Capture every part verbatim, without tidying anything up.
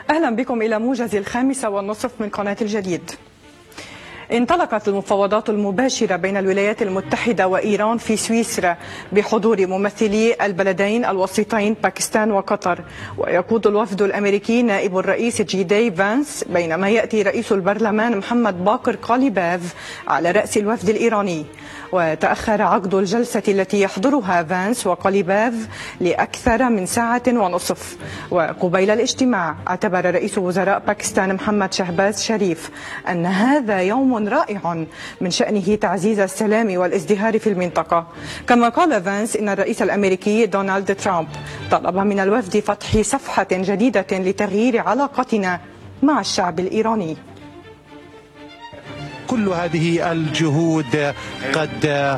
أهلا بكم إلى موجز الخامسة والنصف من قناة الجديد. انطلقت المفاوضات المباشرة بين الولايات المتحدة وإيران في سويسرا بحضور ممثلي البلدين الوسيطين باكستان وقطر، ويقود الوفد الأمريكي نائب الرئيس جي دي فانس، بينما يأتي رئيس البرلمان محمد باقر قاليباف على رأس الوفد الإيراني. وتأخر عقد الجلسة التي يحضرها فانس وقاليباف لأكثر من ساعة ونصف. وقبيل الاجتماع اعتبر رئيس وزراء باكستان محمد شهباز شريف أن هذا يوم رائع من شأنه تعزيز السلام والازدهار في المنطقة. كما قال فانس إن الرئيس الأمريكي دونالد ترامب طلب من الوفد فتح صفحة جديدة لتغيير علاقتنا مع الشعب الإيراني. كل هذه الجهود قد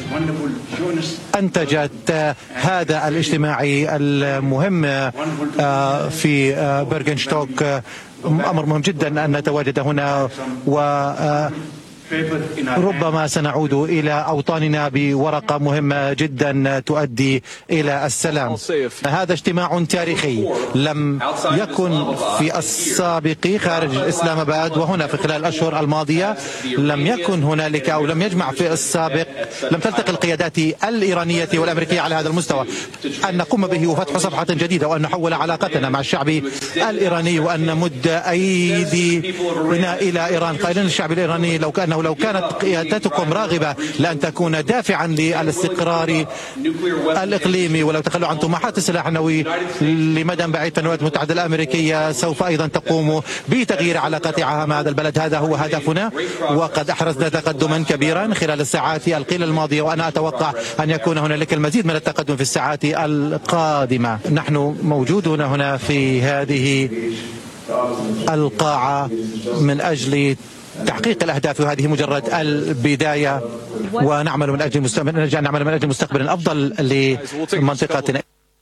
أنتجت هذا الاجتماع المهم في برغنشتوك. أمر مهم جدا أن نتواجد هنا، و ربما سنعود إلى أوطاننا بورقة مهمة جدا تؤدي إلى السلام. هذا اجتماع تاريخي لم يكن في السابق خارج إسلام آباد، وهنا في خلال الأشهر الماضية لم يكن هنالك أو لم يجمع في السابق، لم تلتقي القيادات الإيرانية والأمريكية على هذا المستوى. أن نقوم به وفتح صفحة جديدة، وأن نحول علاقتنا مع الشعب الإيراني، وأن نمد أيدينا إلى إيران قائلين للشعب الإيراني لو كان لو كانت قيادتكم راغبة لأن تكون دافعا للاستقرار الإقليمي، ولو تخلوا عن طموحات السلاح النووي لمدى بعيد، فالولايات المتحدة الأمريكية سوف أيضا تقوم بتغيير علاقتها مع هذا البلد. هذا هو هدفنا، وقد أحرزنا تقدما كبيرا خلال الساعات القليلة الماضية، وأنا أتوقع أن يكون هنالك المزيد من التقدم في الساعات القادمة. نحن موجودون هنا في هذه القاعة من أجل تحقيق الأهداف، وهذه مجرد البداية، ونعمل من أجل مستقبل نعمل من أجل مستقبل أفضل لمنطقتنا.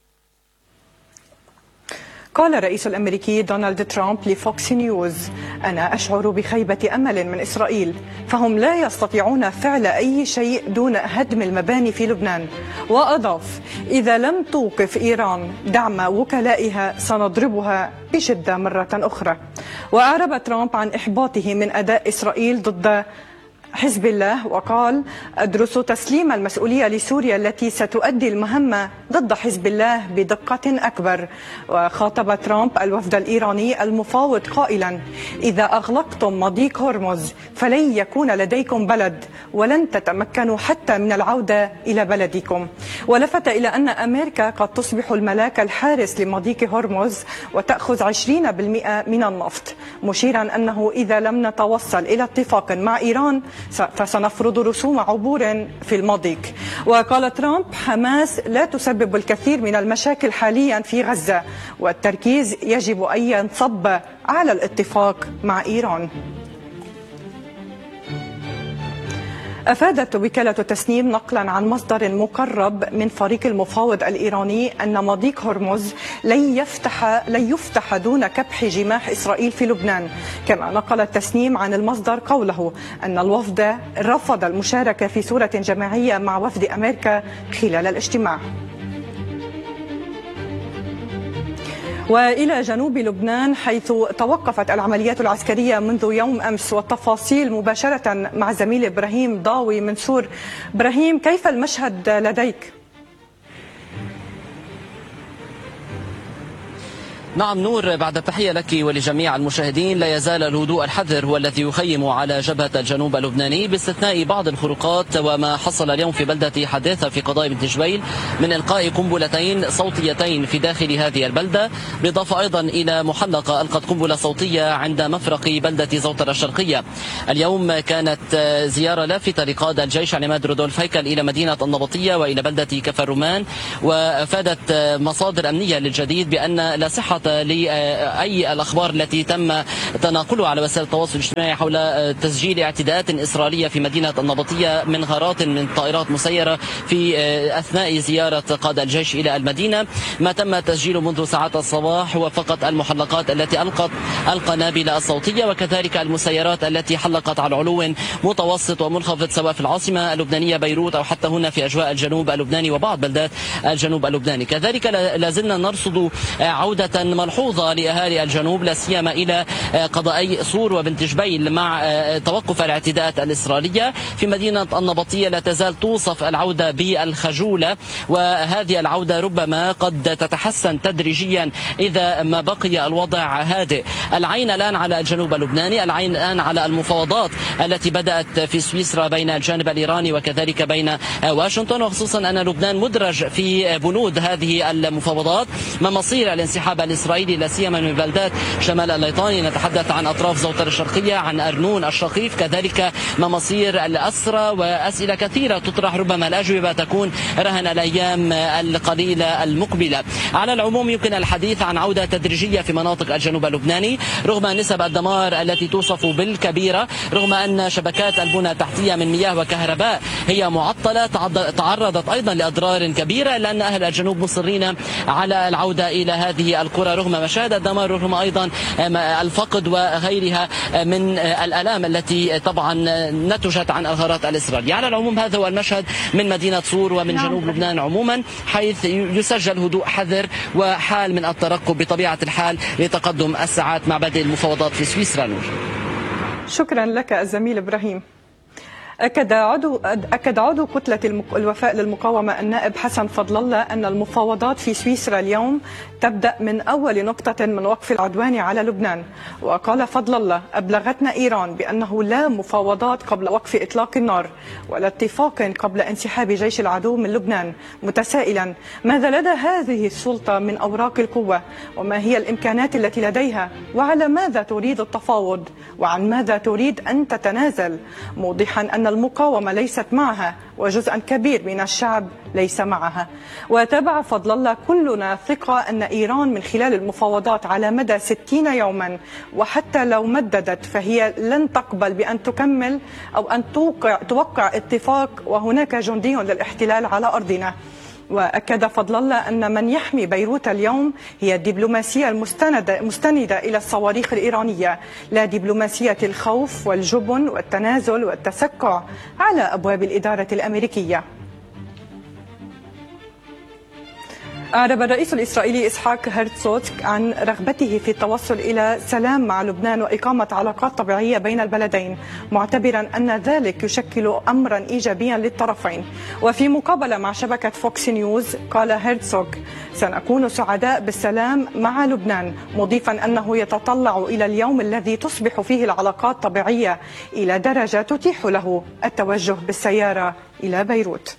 قال الرئيس الأمريكي دونالد ترامب لفوكس نيوز: أنا أشعر بخيبة أمل من إسرائيل، فهم لا يستطيعون فعل أي شيء دون هدم المباني في لبنان. وأضاف: إذا لم توقف إيران دعم وكلائها سنضربها بشدة مرة أخرى. وأعرب ترامب عن إحباطه من أداء إسرائيل ضد حزب الله، وقال: أدرس تسليم المسؤولية لسوريا التي ستؤدي المهمة ضد حزب الله بدقة أكبر. وخاطب ترامب الوفد الإيراني المفاوض قائلا: إذا أغلقتم مضيق هرمز فلن يكون لديكم بلد، ولن تتمكنوا حتى من العودة إلى بلدكم. ولفت إلى أن أمريكا قد تصبح الملاك الحارس لمضيق هرمز وتأخذ عشرين بالمئة من النفط، مشيرا أنه إذا لم نتوصل إلى اتفاق مع إيران فسنفرض رسوم عبور في المضيق. وقال ترامب: حماس لا تسبب الكثير من المشاكل حاليا في غزة، والتركيز يجب أن ينصب على الاتفاق مع إيران. أفادت وكالة تسنيم نقلا عن مصدر مقرب من فريق المفاوض الإيراني أن مضيق هرمز لن يفتح لن يفتح دون كبح جماح إسرائيل في لبنان. كما نقل التسنيم عن المصدر قوله أن الوفد رفض المشاركة في صورة جماعية مع وفد أمريكا خلال الاجتماع. وإلى جنوب لبنان، حيث توقفت العمليات العسكرية منذ يوم أمس، والتفاصيل مباشرة مع زميل إبراهيم ضاوي منصور. إبراهيم، كيف المشهد لديك؟ نعم نور، بعد التحية لك ولجميع المشاهدين. لا يزال الهدوء الحذر هو الذي يخيم على جبهة الجنوب اللبناني، باستثناء بعض الخروقات وما حصل اليوم في بلدة حداثة في قضاء بنت جبيل من إلقاء قنبلتين صوتيتين في داخل هذه البلدة، بالإضافة أيضا إلى محلقة ألقت قنبلة صوتية عند مفرق بلدة زوطرة الشرقية. اليوم كانت زيارة لافتة لقائد الجيش عماد رودولف هيكل إلى مدينة النبطية وإلى بلدة كفر الرومان، وأفادت مصادر أمنية للجديد بأن لا صحة لأي الأخبار التي تم تناقلها على وسائل التواصل الاجتماعي حول تسجيل اعتداءات إسرائيلية في مدينة النبطية من غارات من طائرات مسيرة في أثناء زيارة قائد الجيش إلى المدينة. ما تم تسجيله منذ ساعات الصباح هو فقط المحلقات التي ألقت القنابل الصوتية، وكذلك المسيرات التي حلقت على علو متوسط ومنخفض سواء في العاصمة اللبنانية بيروت أو حتى هنا في أجواء الجنوب اللبناني وبعض بلدات الجنوب اللبناني. كذلك لازلنا نرصد عودة ملحوظة لأهالي الجنوب لا سيما إلى قضائي صور وبنت جبيل مع توقف الاعتداءات الإسرائيلية. في مدينة النبطية لا تزال توصف العودة بالخجولة، وهذه العودة ربما قد تتحسن تدريجيا إذا ما بقي الوضع هادئ. العين الآن على الجنوب اللبناني، العين الآن على المفاوضات التي بدأت في سويسرا بين الجانب الإيراني وكذلك بين واشنطن، وخصوصا أن لبنان مدرج في بنود هذه المفاوضات. ما مصير الانسحاب الإسرائيلي لا سيما من بلدات شمال الليطاني، نتحدث عن أطراف زوطر الشرقية، عن أرنون الشقيف، كذلك ما مصير الأسرى، وأسئلة كثيرة تطرح ربما الأجوبة تكون رهن الأيام القليلة المقبلة. على العموم يمكن الحديث عن عودة تدريجية في مناطق الجنوب اللبناني رغم نسب الدمار التي توصف بالكبيرة، رغم أن شبكات البنى التحتية من مياه وكهرباء هي معطلة تعرضت أيضا لأضرار كبيرة، لأن أهل الجنوب مصرين على العودة إلى هذه القرى رغم مشاهد الدمار، رغم أيضا الفقد وغيرها من الآلام التي طبعا نتجت عن الغارات الإسرائيلية. على العموم هذا هو المشهد من مدينة صور ومن جنوب لبنان عموما، حيث يسجل هدوء حذر وحال من الترقب بطبيعة الحال لتقدم الساعات مع بدء المفاوضات في سويسرا. نور. شكرا لك الزميل إبراهيم. أكد عضو أكد عضو كتلة الوفاء للمقاومة النائب حسن فضل الله أن المفاوضات في سويسرا اليوم تبدأ من أول نقطة من وقف العدوان على لبنان. وقال فضل الله: أبلغتنا إيران بأنه لا مفاوضات قبل وقف إطلاق النار ولا اتفاق قبل انسحاب جيش العدو من لبنان، متسائلا ماذا لدى هذه السلطة من أوراق القوة، وما هي الإمكانات التي لديها، وعلى ماذا تريد التفاوض، وعن ماذا تريد أن تتنازل، موضحا أن المقاومة ليست معها وجزء كبير من الشعب ليس معها. وتابع فضل الله: كلنا ثقة أن إيران من خلال المفاوضات على مدى ستين يوما، وحتى لو مددت فهي لن تقبل بأن تكمل أو أن توقع, توقع اتفاق وهناك جندي للاحتلال على أرضنا. وأكد فضل الله أن من يحمي بيروت اليوم هي الدبلوماسية المستندة مستندة إلى الصواريخ الإيرانية، لا دبلوماسية الخوف والجبن والتنازل والتسكع على أبواب الإدارة الأمريكية. أعرب الرئيس الإسرائيلي إسحاق هرتزوغ عن رغبته في التوصل إلى سلام مع لبنان وإقامة علاقات طبيعية بين البلدين، معتبرا أن ذلك يشكل أمرا إيجابيا للطرفين. وفي مقابلة مع شبكة فوكس نيوز قال هرتزوغ: سنكون سعداء بالسلام مع لبنان، مضيفا أنه يتطلع إلى اليوم الذي تصبح فيه العلاقات طبيعية إلى درجة تتيح له التوجه بالسيارة إلى بيروت.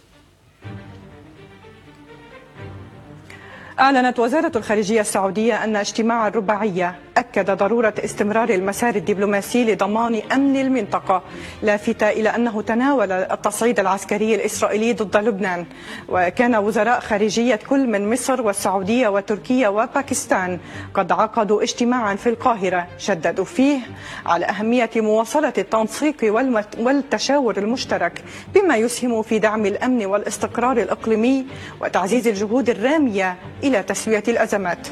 أعلنت وزارة الخارجية السعودية أن اجتماع الرباعية أكد ضرورة استمرار المسار الدبلوماسي لضمان أمن المنطقة، لافتة إلى أنه تناول التصعيد العسكري الإسرائيلي ضد لبنان. وكان وزراء خارجية كل من مصر والسعودية وتركيا وباكستان قد عقدوا اجتماعا في القاهرة شددوا فيه على أهمية مواصلة التنسيق والتشاور المشترك بما يسهم في دعم الأمن والاستقرار الإقليمي وتعزيز الجهود الرامية إلى تسوية الأزمات.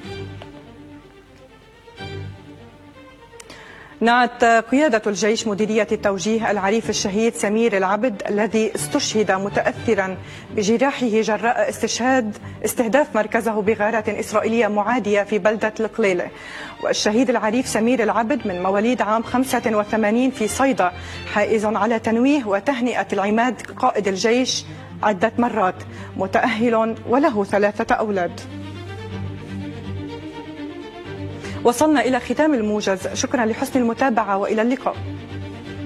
نعت قيادة الجيش مديرية التوجيه العريف الشهيد سمير العبد الذي استشهد متأثرا بجراحه جراء استشهاد استهداف مركزه بغارة إسرائيلية معادية في بلدة القليلة. والشهيد العريف سمير العبد من مواليد عام خمسة وثمانين في صيدا، حائز على تنويه وتهنئة العماد قائد الجيش عدة مرات، متأهل وله ثلاثة أولاد. وصلنا إلى ختام الموجز، شكرا لحسن المتابعة وإلى اللقاء.